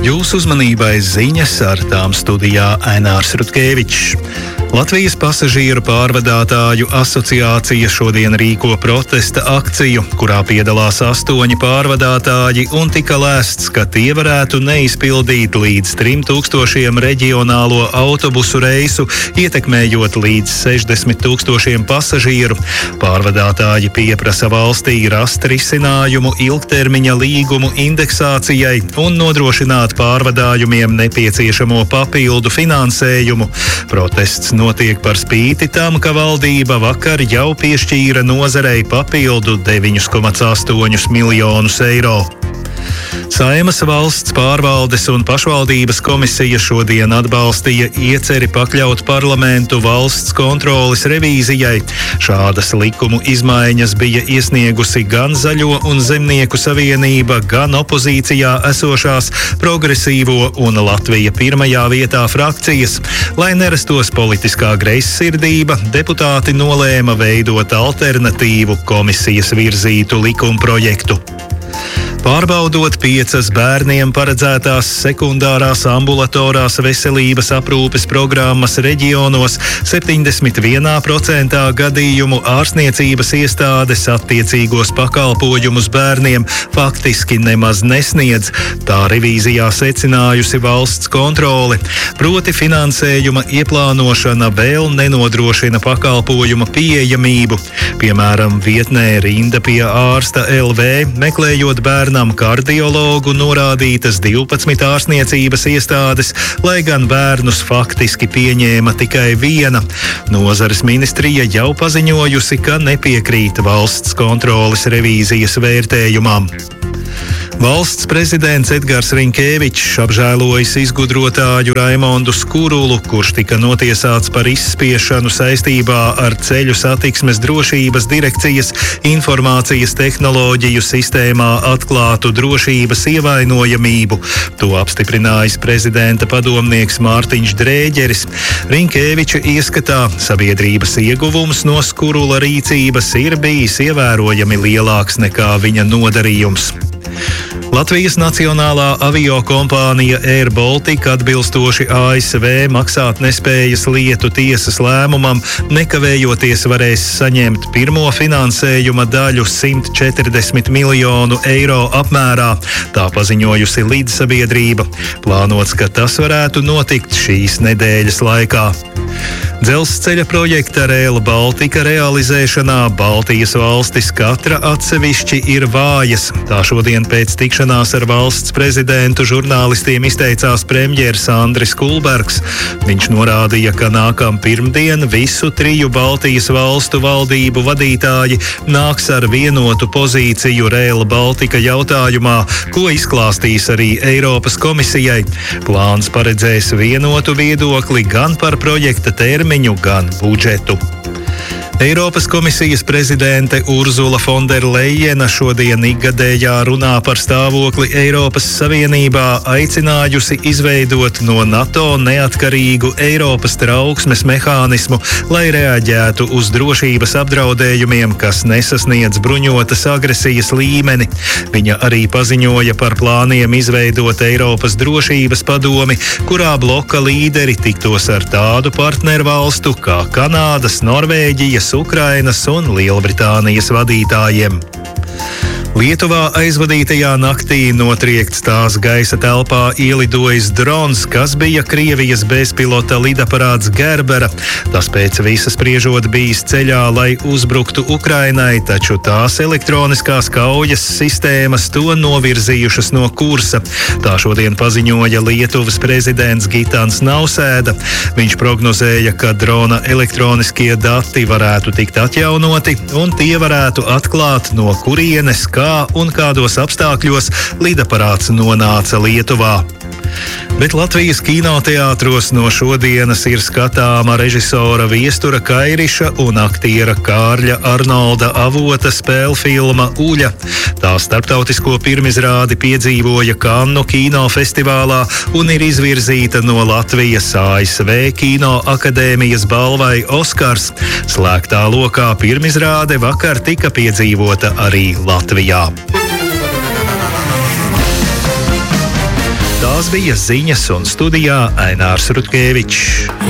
Jūsu uzmanībai ziņas, ar tām studijā Ainārs Rutkevičs. Latvijas pasažieru pārvadātāju asociācija šodien rīko protesta akciju, kurā piedalās 8 pārvadātāji un tika lēsts, ka tie varētu neizpildīt līdz 3000 reģionālo autobusu reisu, ietekmējot līdz 60 000 pasažieru. Pārvadātāji pieprasa valstī rast risinājumu ilgtermiņa līgumu indeksācijai un nodrošināt pārvadājumiem nepieciešamo papildu finansējumu. Protests notiek par spīti tam, ka valdība vakar jau piešķīra nozarei papildu 9,8 miljonus eiro. Saeimas valsts pārvaldes un pašvaldības komisija šodien atbalstīja ieceri pakļaut parlamentu valsts kontroles revīzijai. Šādas likumu izmaiņas bija iesniegusi gan Zaļo un Zemnieku savienība, gan opozīcijā esošās Progresīvo un Latvija pirmajā vietā frakcijas. Lai nerastos politiskā greizsirdība, deputāti nolēma veidot alternatīvu komisijas virzītu likumprojektu. Pārbaudot 5 bērniem paredzētās sekundārās ambulatorās veselības aprūpes programmas reģionos, 71% gadījumu ārstniecības iestādes attiecīgos pakalpojumus bērniem faktiski nemaz nesniedz. Tā revīzijā secinājusi valsts kontrole. Proti finansējuma ieplānošana vēl nenodrošina pakalpojuma pieejamību. Piemēram, vietnē Rinda pie ārsta LV, meklējot bērnam kardiologu, norādītas 12 ārstniecības iestādes, lai gan bērnus faktiski pieņēma tikai viena. Nozares ministrija jau paziņojusi, ka nepiekrīt valsts kontroles revīzijas vērtējumam. Valsts prezidents Edgars Rinkēvičs apžēlojis izgudrotāju Raimondu Skurulu, kurš tika notiesāts par izspiešanu saistībā ar Ceļu satiksmes drošības direkcijas informācijas tehnoloģiju sistēmā atklātu drošības ievainojamību. To apstiprinājis prezidenta padomnieks Mārtiņš Drēģeris. Rinkēviča ieskatā sabiedrības ieguvums no Skurula rīcības ir bijis ievērojami lielāks nekā viņa nodarījums. Latvijas Nacionālā aviokompānija Air Baltica atbilstoši ASV maksātnespējas lietu tiesas lēmumam nekavējoties varēs saņemt pirmo finansējuma daļu 140 miljonu eiro apmērā. Tā paziņojusi līdzsabiedrība. Plānots, ka tas varētu notikt šīs nedēļas laikā. Dzelzceļa projekta Rail Baltica realizēšanā Baltijas valstis katra atsevišķi ir vājas. Tā šodien pēc tikšanās ar valsts prezidentu žurnālistiem izteicās premjers Andris Kulbergs. Viņš norādīja, ka nākam pirmdien visu 3 Baltijas valstu valdību vadītāji nāks ar vienotu pozīciju Rail Baltica jautājumā, ko izklāstīs arī Eiropas komisijai. Plāns paredzēs vienotu viedokli gan par projekta termiņu, gan budžetu. Eiropas komisijas prezidente Urzula Fonderlejena šodien ikgadējā runā par stāvokli Eiropas Savienībā aicinājusi izveidot no NATO neatkarīgu Eiropas trauksmes mehānismu, lai reaģētu uz drošības apdraudējumiem, kas nesasniedz bruņotas agresijas līmeni. Viņa arī paziņoja par plāniem izveidot Eiropas drošības padomi, kurā bloka līderi tiktos ar tādu partnervalstu kā Kanādas, Norvēģijas, Ukrainas un Lielbritānijas vadītājiem. Lietuvā aizvadītajā naktī notriekts tās gaisa telpā ielidojis drons, kas bija Krievijas bezpilota lidaparāts Gerbera. Tas pēc visa spriežot bijis ceļā, lai uzbruktu Ukrainai, taču tās elektroniskās kaujas sistēmas to novirzījušas no kursa. Tā šodien paziņoja Lietuvas prezidents Gitans Nausēda. Viņš prognozēja, ka drona elektroniskie dati varētu tikt atjaunoti un tie varētu atklāt, no kurienes, kā un kādos apstākļos lidaparāts nonāca Lietuvā. Bet Latvijas kinoteātros no šodienas ir skatāma režisora Viestura Kairiša un aktiera Kārļa Arnolda Avota spēlfilma Uļa. Tā starptautisko pirmizrādi piedzīvoja Kannu kinofestivālā un ir izvirzīta no Latvijas ASV Kino akadēmijas balvai Oskars. Slēgtā lokā pirmizrāde vakar tika piedzīvota arī Latvijā. Tās bija ziņas, un studijā Ainārs Rutkevičs.